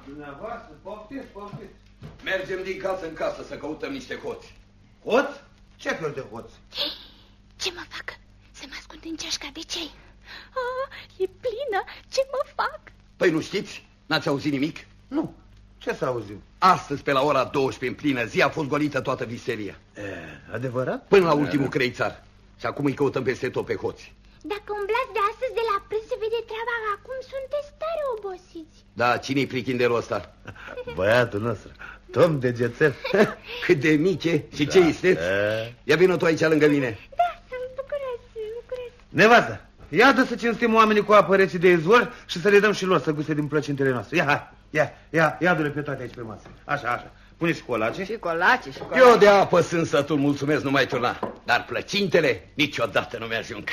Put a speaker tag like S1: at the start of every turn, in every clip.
S1: Dumneavoastră, poftiți, poftiți.
S2: Mergem din casă în casă să căutăm niște hoți.
S1: Hoți? Ce fel de hoți?
S3: Ce mă fac? Să mă ascund în ceașca de cei. E plină. Ce mă fac?
S2: Păi nu știți? N-ați auzit nimic?
S1: Nu. Ce să auzim?
S2: Astăzi, pe la ora 12 în plină zi, a fost golită toată viseria.
S1: Adevărat?
S2: Până la ultimul creițar. Și acum îi căutăm peste tot pe hoți.
S3: Dacă umblați de astăzi de la prânz se vede treaba. Acum sunteți tare obosiți.
S2: Da, cine-i prichindelul ăsta?
S1: Băiatul nostru, Tom Degețel.
S2: Cât de mic e și ce isteți? Ia vină tu aici lângă mine.
S3: Da, bucurați.
S1: Nevastă, ia dă să cinstim oamenii cu apă rece de izvor și să le dăm și lor să guste din plăcintele noastre. Ia du-le pe toate aici pe masă. Așa. Pune și colace.
S4: Și colace.
S2: Eu de apă sunt sătul, mulțumesc, nu mai turna. Dar plăcintele niciodată nu mi-ajung.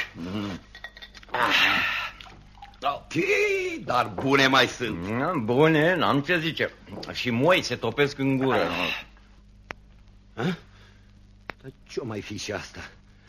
S2: Ok, dar bune mai sunt.
S5: Bune, n-am ce zice. Și moi se topesc în gură.
S2: Dar ce-o mai fi și asta?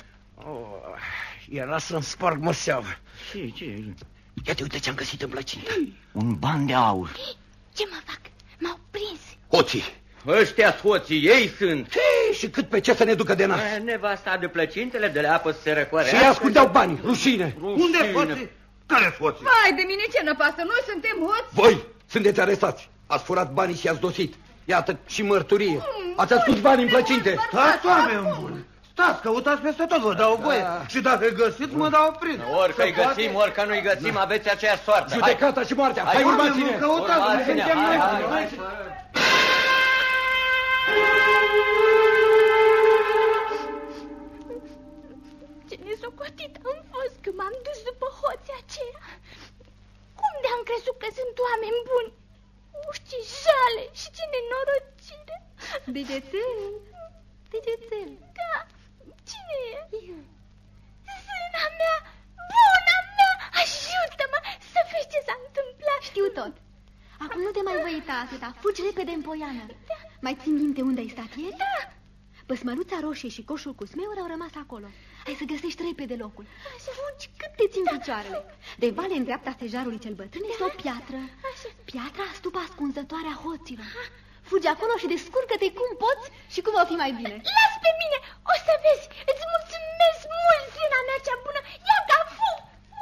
S2: Era să-mi sparg măseavă.
S5: Ce?
S2: Ia te uite ce-am găsit în plăcintă.
S5: Un ban de aur.
S3: Ce mă fac? M-au prins.
S2: Hoții.
S5: Ăștia hoții, ei sunt.
S2: Și cât pe ce să ne ducă de nas?
S5: Nevasta de plăcintele, de la apă să se răcoare.
S2: Și ascundeau bani, rușine.
S1: Unde hoții? Care hoții?
S4: Hai de mine, ce năpasă, noi suntem hoți.
S2: Voi sunteți arestați. Ați furat banii și ați dosit. Iată și mărturie. Ați ascuns bani în plăcinte.
S1: Stați, oameni buni. Stați, căutați peste tot, vă dau voie. Și dacă îi găsiți, mă dau prins.
S5: Orică îi găsim, orică nu-i găsim, aveți aceeași soartă.
S2: Judecata și moartea. Hai, urmați-ne.
S1: Căutați, suntem noi.
S3: Ce nesocotit am fost că m-am dus după hoții aceia. Cum de-am crezut că sunt oameni buni? Ce jale și ce nenorocire.
S4: Degețel.
S3: Da, cine e? Zâna mea, buna mea, ajută-mă să vezi ce s-a întâmplat.
S6: Știu tot. Acum nu te mai voi uita atâta. Fugi repede în poiană. Mai țin minte unde ai stat ieri?
S3: Da.
S6: Păsmăruța roșie și coșul cu smeuri au rămas acolo. Hai să găsești repede locul. Fugi cât te țin picioarele. De vale în dreapta stejarului cel bătrân este o piatră. Piatra stupa ascunzătoare a hoților. Fugi acolo și descurcă-te cum poți și cum va fi mai bine.
S3: Las pe mine, o să vezi, îți